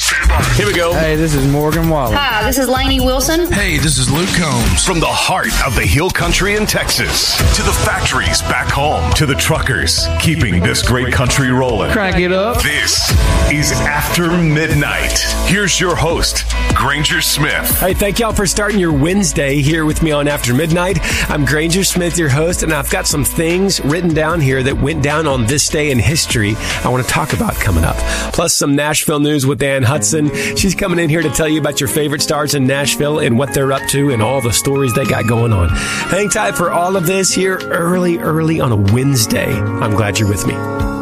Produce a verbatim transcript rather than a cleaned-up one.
Here we go. Hey, this is Morgan Wallen. Hi, this is Lainey Wilson. Hey, this is Luke Combs. From the heart of the Hill Country in Texas to the factories back home to the truckers keeping this great country rolling. Crank it up. This is After Midnight. Here's your host, Granger Smith. Hey, thank y'all for starting your Wednesday here with me on After Midnight. I'm Granger Smith, your host, and I've got some things written down here that went down on this day in history I want to talk about coming up. Plus some Nashville news with Ann Hudson. She's coming in here to tell you about your favorite stars in Nashville and what they're up to and all the stories they got going on. Hang tight for all of this here early, early on a Wednesday. I'm glad you're with me.